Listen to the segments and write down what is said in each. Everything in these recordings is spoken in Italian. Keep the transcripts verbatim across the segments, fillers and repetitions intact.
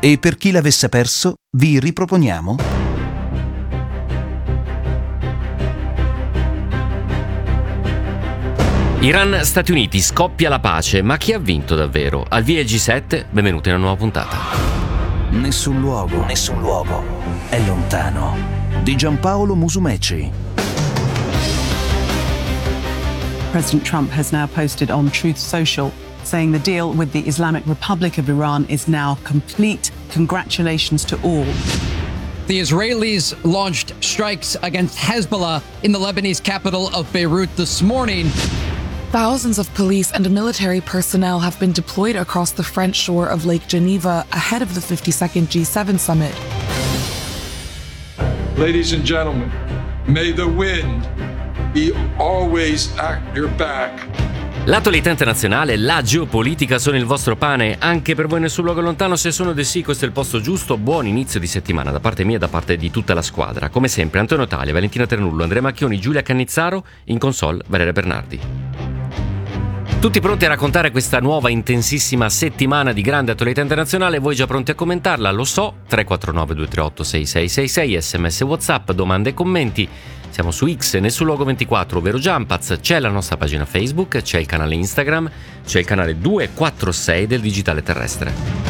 E per chi l'avesse perso, vi riproponiamo Iran-Stati Uniti, scoppia la pace, ma chi ha vinto davvero? Al via il G sette, benvenuti in una nuova puntata. Nessun luogo, nessun luogo è lontano, di Giampaolo Musumeci. President Trump has now posted on Truth Social saying the deal with the Islamic Republic of Iran is now complete. Congratulations to all. The Israelis launched strikes against Hezbollah in the Lebanese capital of Beirut this morning. Thousands of police and military personnel have been deployed across the French shore of Lake Geneva ahead of the fifty-second G seven summit. Ladies and gentlemen, may the wind be always at your back. L'attualità internazionale, la geopolitica sono il vostro pane, anche per voi Nessun luogo lontano. Se sono del sì, questo è il posto giusto. Buon inizio di settimana da parte mia e da parte di tutta la squadra. Come sempre Antonio Taglia, Valentina Ternullo, Andrea Macchioni, Giulia Cannizzaro, in console Valeria Bernardi. Tutti pronti a raccontare questa nuova intensissima settimana di grande attualità internazionale? Voi già pronti a commentarla? Lo so. Tre quattro nove due tre otto sei sei sei sei, sms WhatsApp, domande e commenti. Siamo su X, Nessun luogo ventiquattro, ovvero Jumpaz, c'è la nostra pagina Facebook, c'è il canale Instagram, c'è il canale duecentoquarantasei del Digitale Terrestre.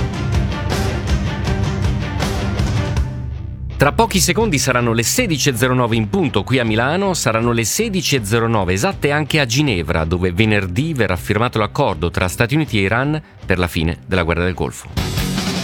Tra pochi secondi saranno le sedici e zero nove in punto qui a Milano, saranno le sedici e zero nove esatte anche a Ginevra, dove venerdì verrà firmato l'accordo tra Stati Uniti e Iran per la fine della guerra del Golfo.